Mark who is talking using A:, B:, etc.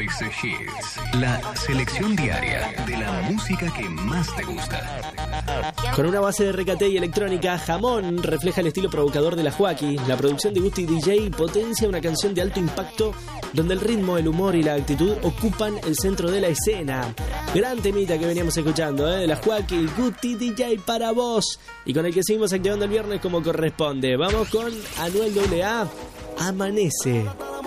A: Voice Hits, la selección diaria de la música que más te gusta.
B: Con una base de recate y electrónica, Jamón refleja el estilo provocador de la Joaquí. La producción de Guti DJ potencia una canción de alto impacto donde el ritmo, el humor y la actitud ocupan el centro de la escena. Gran temita que veníamos escuchando, de la Joaquí, Guti DJ para vos, y con el que seguimos activando el viernes como corresponde. Vamos con Anuel AA, Amanece.